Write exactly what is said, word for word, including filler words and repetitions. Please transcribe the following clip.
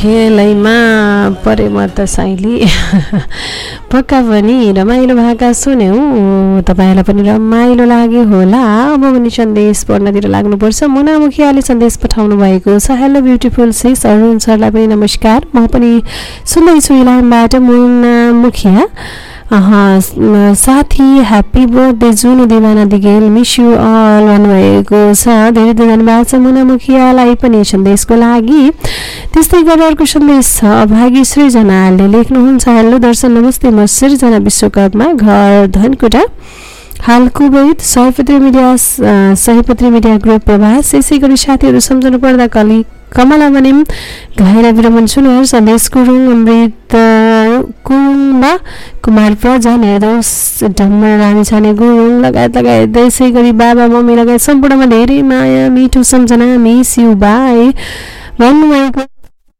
खेलैमा परे म त साइली पक्का पनि रमाइलो भाका सुन्यौँ तपाईँलाई पनि रमाइलो लाग्यो होला। अब पनि सन्देश पढ्नतिर लाग्नुपर्छ। मुना मुखियाले सन्देश पठाउनु भएको छ। हेलो ब्युटिफुल सिस अरुण सरलाई पनि नमस्कार। म पनि सुन्दैछु इलामबाट मुना मुखिया। साथी happy birthday Junu Deewana दिगेल miss you all भन्नुभएको छ। धेरै धेरै धन्यवाद छ मुना मुखियालाई पनि सन्देशको लागि। त्यस्तै गरेर अर्को सन्देश छ भागी सृजनाले लेख्नुहुन्छ। हेलो दर्शन नमस्ते, म सृजना विश्वकपमा घर धनकुटा हाल कुवैत सयपत्री मिडिया सयपत्री मिडिया ग्रुप प्रवास। यसै गरी साथीहरू सम्झनु पर्दा कलि कमला बनिम घाइरा विरमन सुनर सन्देश गुरुङ अमृत कुम्बा कुमार प्रजा निर्दोष ढम्बर रानी छाने गुरुङ लगायत लगायत त्यसै गरी बाबा मम्मी लगायत सम्पूर्णमा धेरै माया मिठो सम्झना मिस यु बाई भन्नुभएको